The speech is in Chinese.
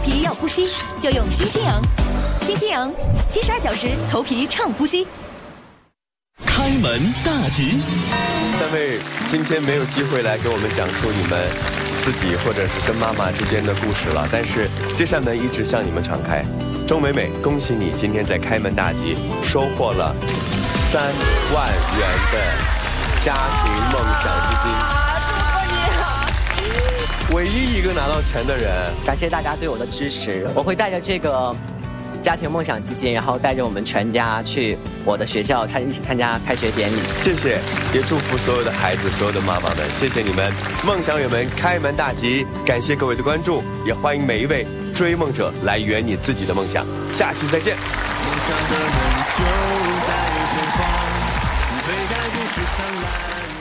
皮要呼吸，就用新清扬。新清扬，72小时头皮畅呼吸。 开门大吉。 三位今天没有机会来给我们讲述你们自己或者是跟妈妈之间的故事了，但是这扇门一直向你们敞开。周美美，恭喜你今天在开门大吉收获了3万元的家庭梦想基金。唯一一个拿到钱的人。 感谢大家对我的支持，我会带着这个家庭梦想基金，然后带着我们全家去我的学校一起参加开学典礼。 谢谢，也祝福所有的孩子，所有的妈妈们，谢谢你们，梦想友们开门大吉！感谢各位的关注，也欢迎每一位追梦者来圆你自己的梦想。下期再见。 梦想的人就在前方，推开故事灿烂。